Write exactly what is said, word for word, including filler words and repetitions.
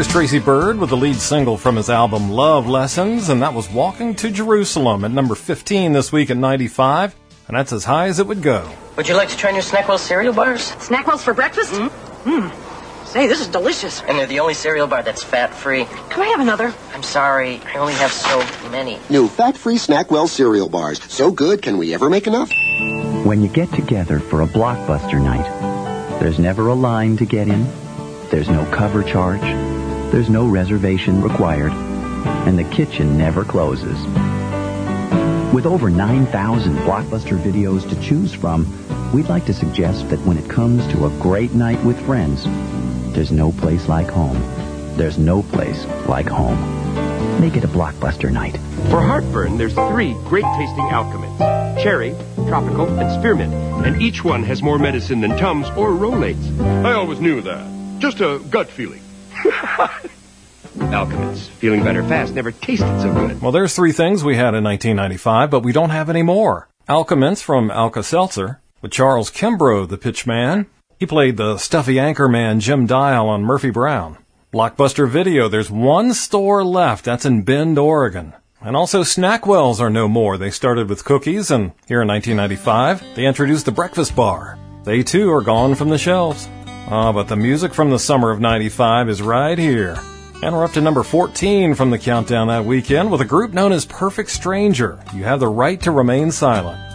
Here's Tracy Byrd with the lead single from his album Love Lessons, and that was Walking to Jerusalem at number fifteen this week at ninety-five, and that's as high as it would go. Would you like to try new Snackwell cereal bars? Snackwells for breakfast? Mm-hmm. Mm. Say, this is delicious. And they're the only cereal bar that's fat-free. Can I have another? I'm sorry, I only have so many. New fat-free Snackwell cereal bars. So good, can we ever make enough? When you get together for a Blockbuster night, there's never a line to get in. There's no cover charge. There's no reservation required. And the kitchen never closes. With over nine thousand Blockbuster videos to choose from, we'd like to suggest that when it comes to a great night with friends, there's no place like home. There's no place like home. Make it a Blockbuster night. For heartburn, there's three great-tasting Alka-Mints. Cherry, Tropical, and Spearmint. And each one has more medicine than Tums or Rolaids. I always knew that. Just a gut feeling. Alka-Mints. Feeling better fast never tasted so good. Well, there's three things we had in nineteen ninety-five, but we don't have any more. Alka-Mints from Alka-Seltzer, with Charles Kimbrough, the pitchman. He played the stuffy anchorman Jim Dial on Murphy Brown. Blockbuster Video, there's one store left. That's in Bend, Oregon. And also Snackwells are no more. They started with cookies, and here in nineteen ninety-five, they introduced the breakfast bar. They too are gone from the shelves. Ah, oh, but the music from the summer of ninety-five is right here. And we're up to number fourteen from the countdown that weekend with a group known as Perfect Stranger. You have the right to remain silent.